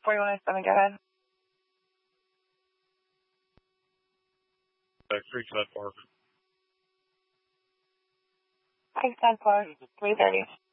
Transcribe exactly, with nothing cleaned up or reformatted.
forty-one oh seven, go ahead. Creek Side Park. Creekside Park, three thirty.